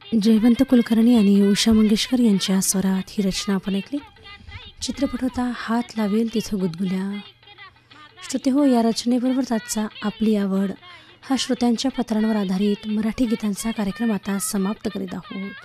जयवंत कुलकर्णी आणि उषा मंगेशकर यांच्या स्वरात ही रचना आपण ऐकली. चित्रपट होता हात लावेल तिथं गुदगुल्या. श्रोते हो, या रचनेबरोबरच आजचा आपली आवड हा श्रोत्यांच्या पत्रांवर आधारित मराठी गीतांचा कार्यक्रम आता समाप्त करीत आहोत.